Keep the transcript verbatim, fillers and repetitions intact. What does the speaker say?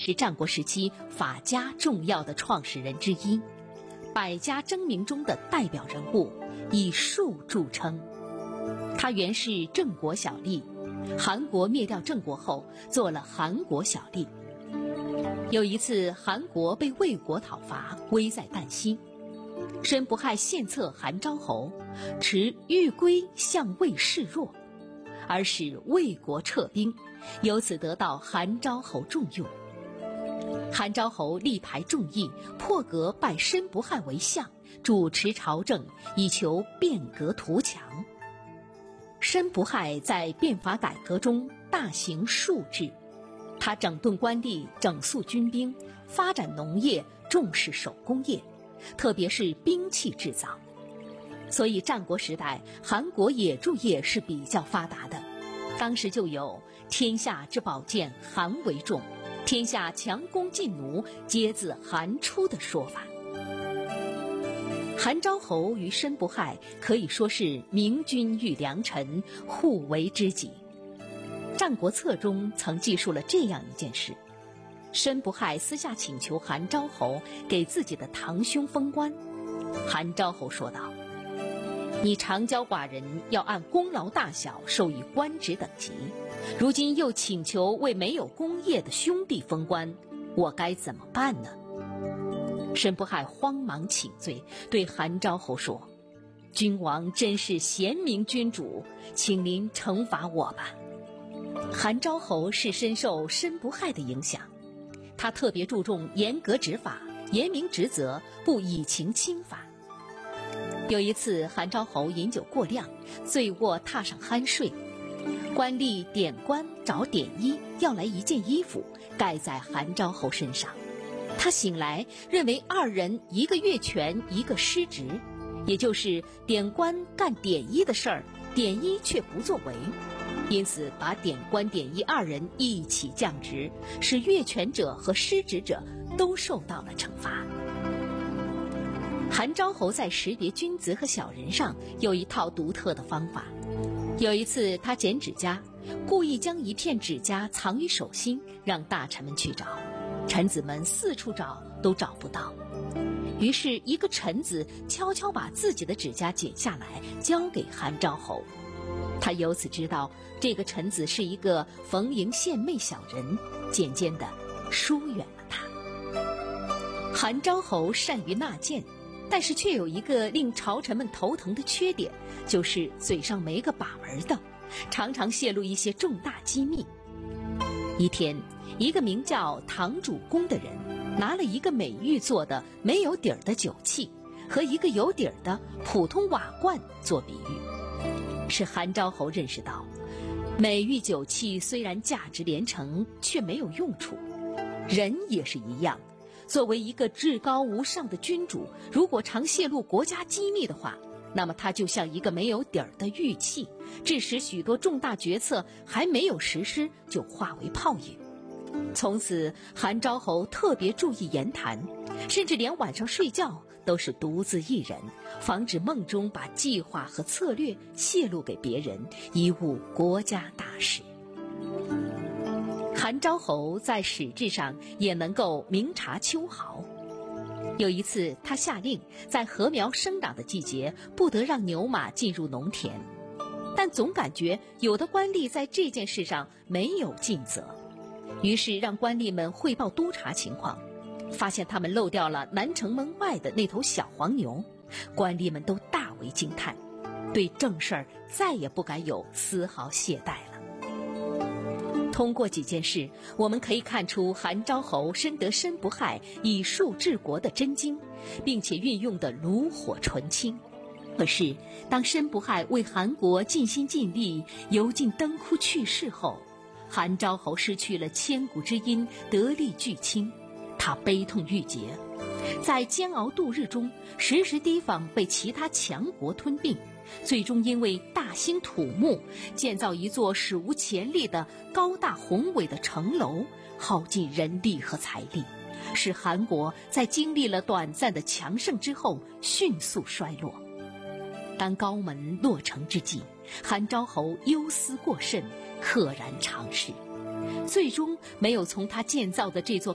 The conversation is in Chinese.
是战国时期法家重要的创始人之一，百家争鸣中的代表人物，以术著称。他原是郑国小吏，韩国灭掉郑国后，做了韩国小吏。有一次，韩国被魏国讨伐，危在旦夕。申不害献策韩昭侯，持欲归向魏示弱，而使魏国撤兵，由此得到韩昭侯重用。韩昭侯力排众议，破格拜申不害为相，主持朝政，以求变革图强。申不害在变法改革中大行术治，他整顿官吏，整肃军兵，发展农业，重视手工业，特别是兵器制造。所以战国时代韩国野猪业是比较发达的，当时就有天下之宝剑韩为重，天下强弓劲弩皆自韩出的说法。韩昭侯与申不害可以说是明君遇良臣，互为知己。战国策中曾记述了这样一件事：申不害私下请求韩昭侯给自己的堂兄封官。韩昭侯说道：你长交寡人，要按功劳大小授予官职等级，如今又请求为没有功业的兄弟封官，我该怎么办呢？申不害慌忙请罪，对韩昭侯说：君王真是贤明君主，请您惩罚我吧。韩昭侯是深受申不害的影响，他特别注重严格执法，严明职责，不以情轻罚。有一次，韩昭侯饮酒过量，醉卧榻上酣睡，官吏典官找典衣要来一件衣服盖在韩昭侯身上。他醒来认为二人一个越权，一个失职，也就是典官干典衣的事儿，典衣却不作为，因此把典官典衣二人一起降职，使越权者和失职者都受到了惩罚。韩昭侯在识别君子和小人上有一套独特的方法。有一次他剪指甲，故意将一片指甲藏于手心，让大臣们去找，臣子们四处找都找不到。于是一个臣子悄悄把自己的指甲剪下来交给韩昭侯，他由此知道这个臣子是一个逢迎献媚小人，渐渐地疏远了他。韩昭侯善于纳谏，但是却有一个令朝臣们头疼的缺点，就是嘴上没个把门的，常常泄露一些重大机密。一天，一个名叫唐主公的人拿了一个美玉做的没有底儿的酒器和一个有底儿的普通瓦罐做比喻，使韩昭侯认识到，美玉酒器虽然价值连城，却没有用处。人也是一样，作为一个至高无上的君主，如果常泄露国家机密的话，那么他就像一个没有底儿的玉器，致使许多重大决策还没有实施就化为泡影。从此韩昭侯特别注意言谈，甚至连晚上睡觉都是独自一人，防止梦中把计划和策略泄露给别人，贻误国家大事。韩昭侯在史志上也能够明察秋毫。有一次他下令在禾苗生长的季节不得让牛马进入农田，但总感觉有的官吏在这件事上没有尽责，于是让官吏们汇报督察情况，发现他们漏掉了南城门外的那头小黄牛，官吏们都大为惊叹，对正事儿再也不敢有丝毫懈怠了。通过几件事，我们可以看出韩昭侯深得申不害以术治国的真经，并且运用的炉火纯青。可是当申不害为韩国尽心尽力，油尽灯枯去世后，韩昭侯失去了千古之音，得力俱倾，他悲痛欲绝，在煎熬度日中，时时提防被其他强国吞并，最终因为大兴土木，建造一座史无前例的高大宏伟的城楼，耗尽人力和财力，使韩国在经历了短暂的强盛之后迅速衰落。当高门落成之际，韩昭侯忧思过甚，溘然长逝，最终没有从他建造的这座